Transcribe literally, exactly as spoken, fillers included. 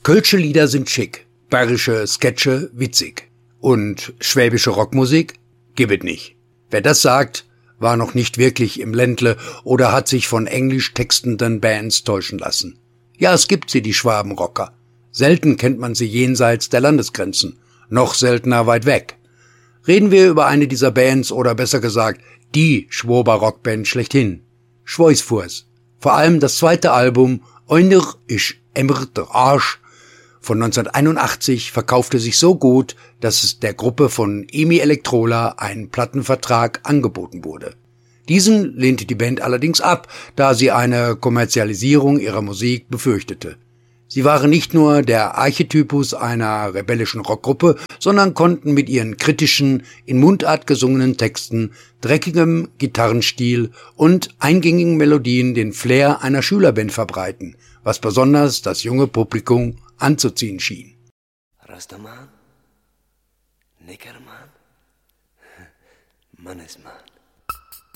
Kölsche Lieder sind schick, bayerische Sketche witzig. Und schwäbische Rockmusik? Gibt nicht. Wer das sagt, war noch nicht wirklich im Ländle oder hat sich von englisch textenden Bands täuschen lassen. Ja, es gibt sie, die Schwabenrocker. Selten kennt man sie jenseits der Landesgrenzen, noch seltener weit weg. Reden wir über eine dieser Bands oder besser gesagt, die Schwober Rockband schlechthin. Schwoisfurs. Vor allem das zweite Album Einer isch emmer der Arsch von neunzehnhunderteinundachtzig verkaufte sich so gut, dass es der Gruppe von Emi Elektrola einen Plattenvertrag angeboten wurde. Diesen lehnte die Band allerdings ab, da sie eine Kommerzialisierung ihrer Musik befürchtete. Sie waren nicht nur der Archetypus einer rebellischen Rockgruppe, sondern konnten mit ihren kritischen, in Mundart gesungenen Texten, dreckigem Gitarrenstil und eingängigen Melodien den Flair einer Schülerband verbreiten, was besonders das junge Publikum anzuziehen schien. Rastaman, Neckermann, Mannesmann.